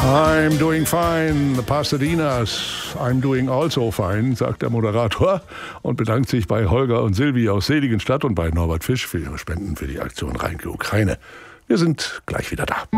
I'm doing fine, the Pasadenas. I'm doing also fine, sagt der Moderator und bedankt sich bei Holger und Silvi aus Seligenstadt und bei Norbert Fisch für ihre Spenden für die Aktion Rhein Ukraine. Wir sind gleich wieder da.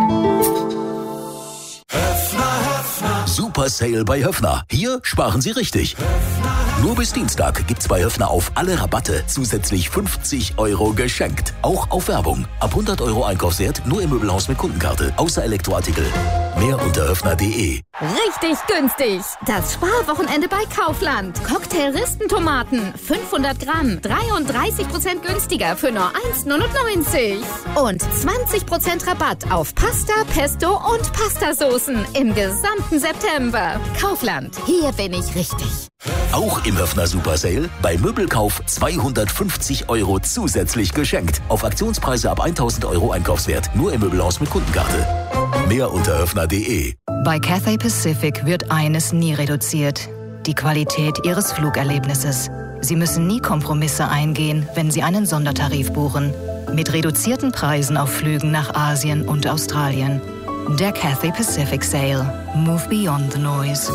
Super Sale bei Höffner. Hier sparen Sie richtig. Nur bis Dienstag gibt's bei Höffner auf alle Rabatte zusätzlich 50 € geschenkt. Auch auf Werbung. Ab 100 € Einkaufswert nur im Möbelhaus mit Kundenkarte. Außer Elektroartikel. Mehr unter höffner.de. Richtig günstig. Das Sparwochenende bei Kaufland. Cocktail-Ristentomaten 500 Gramm. 33% günstiger für nur 1,99 €. Und 20% Rabatt auf Pasta, Pesto und Pastasoßen im gesamten September. Kaufland. Hier bin ich richtig. Auch im Höffner Super Sale bei Möbelkauf 250 € zusätzlich geschenkt. Auf Aktionspreise ab 1.000 € Einkaufswert. Nur im Möbelhaus mit Kundenkarte. Mehr unter höffner.de. Bei Cathay Pacific wird eines nie reduziert: die Qualität Ihres Flugerlebnisses. Sie müssen nie Kompromisse eingehen, wenn Sie einen Sondertarif buchen. Mit reduzierten Preisen auf Flügen nach Asien und Australien. Der Cathay Pacific Sale. Move beyond the noise.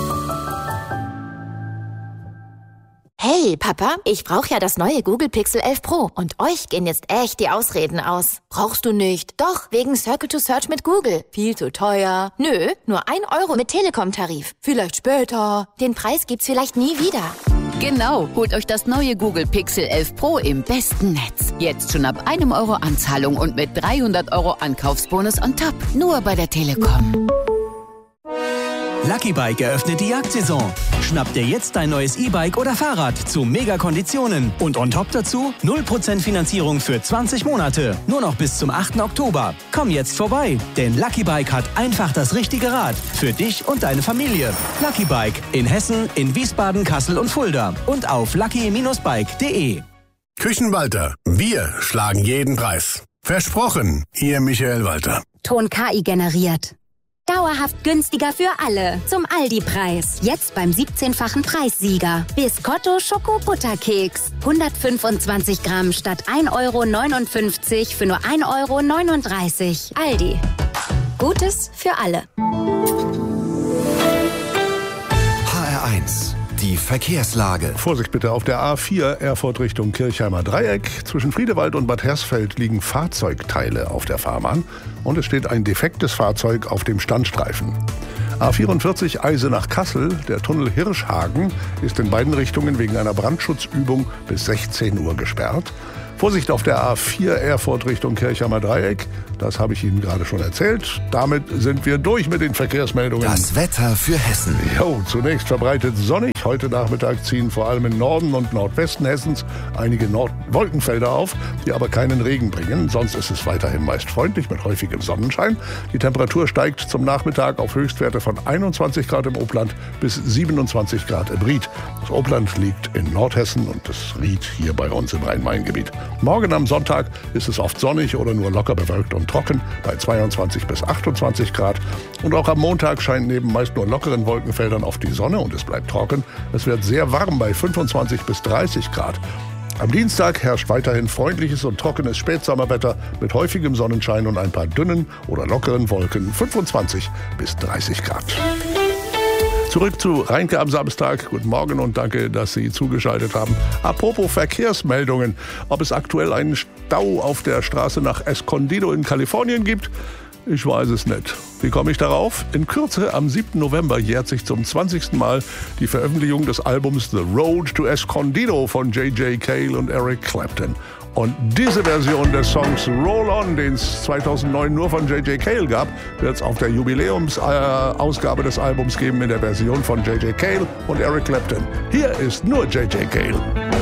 Hey, Papa, ich brauche ja das neue Google Pixel 11 Pro und euch gehen jetzt echt die Ausreden aus. Brauchst du nicht? Doch, wegen Circle to Search mit Google. Viel zu teuer. Nö, nur 1 € mit Telekom-Tarif. Vielleicht später. Den Preis gibt's vielleicht nie wieder. Genau, holt euch das neue Google Pixel 11 Pro im besten Netz. Jetzt schon ab 1 € Anzahlung und mit 300 € Ankaufsbonus on top. Nur bei der Telekom. Lucky Bike eröffnet die Jagdsaison. Schnapp dir jetzt dein neues E-Bike oder Fahrrad zu Mega-Konditionen. Und on top dazu 0% Finanzierung für 20 Monate. Nur noch bis zum 8. Oktober. Komm jetzt vorbei, denn Lucky Bike hat einfach das richtige Rad. Für dich und deine Familie. Lucky Bike in Hessen, in Wiesbaden, Kassel und Fulda. Und auf lucky-bike.de. Küchenwalter. Wir schlagen jeden Preis. Versprochen. Ihr Michael Walter. Ton KI generiert. Dauerhaft günstiger für alle. Zum Aldi-Preis. Jetzt beim 17-fachen Preissieger. Biscotto Schoko-Butterkeks. 125 Gramm statt 1,59 € für nur 1,39 €. Aldi. Gutes für alle. HR1. Die Verkehrslage. Vorsicht bitte, auf der A4 Erfurt Richtung Kirchheimer Dreieck. Zwischen Friedewald und Bad Hersfeld liegen Fahrzeugteile auf der Fahrbahn und es steht ein defektes Fahrzeug auf dem Standstreifen. A44 Eisenach Kassel, der Tunnel Hirschhagen, ist in beiden Richtungen wegen einer Brandschutzübung bis 16 Uhr gesperrt. Vorsicht auf der A4 Erfurt Richtung Kirchheimer Dreieck. Das habe ich Ihnen gerade schon erzählt. Damit sind wir durch mit den Verkehrsmeldungen. Das Wetter für Hessen. Jo, zunächst verbreitet sonnig. Heute Nachmittag ziehen vor allem im Norden und Nordwesten Hessens einige Wolkenfelder auf, die aber keinen Regen bringen. Sonst ist es weiterhin meist freundlich mit häufigem Sonnenschein. Die Temperatur steigt zum Nachmittag auf Höchstwerte von 21 Grad im Obland bis 27 Grad im Ried. Das Obland liegt in Nordhessen und das Ried hier bei uns im Rhein-Main-Gebiet. Morgen am Sonntag ist es oft sonnig oder nur locker bewölkt und trocken bei 22 bis 28 Grad. Und auch am Montag scheint neben meist nur lockeren Wolkenfeldern oft die Sonne und es bleibt trocken. Es wird sehr warm bei 25 bis 30 Grad. Am Dienstag herrscht weiterhin freundliches und trockenes Spätsommerwetter mit häufigem Sonnenschein und ein paar dünnen oder lockeren Wolken, 25 bis 30 Grad. Zurück zu Reinke am Samstag. Guten Morgen und danke, dass Sie zugeschaltet haben. Apropos Verkehrsmeldungen. Ob es aktuell einen Stau auf der Straße nach Escondido in Kalifornien gibt? Ich weiß es nicht. Wie komme ich darauf? In Kürze am 7. November jährt sich zum 20. Mal die Veröffentlichung des Albums The Road to Escondido von J.J. Cale und Eric Clapton. Und diese Version des Songs Roll On, den es 2009 nur von J.J. Cale gab, wird es auf der Jubiläumsausgabe des Albums geben in der Version von J.J. Cale und Eric Clapton. Hier ist nur J.J. Cale.